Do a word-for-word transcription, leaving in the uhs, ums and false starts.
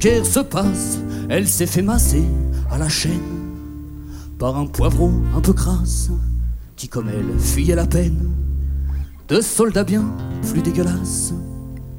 Guerre se passe, elle s'est fait masser à la chaîne par un poivron un peu crasse qui comme elle fuyait la peine de soldats bien plus dégueulasses.